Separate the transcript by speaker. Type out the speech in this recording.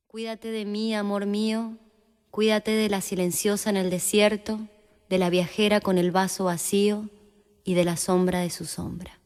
Speaker 1: Cuídate de mí, amor mío, cuídate de la silenciosa en el desierto, de la viajera con el vaso vacío y de la sombra de su sombra.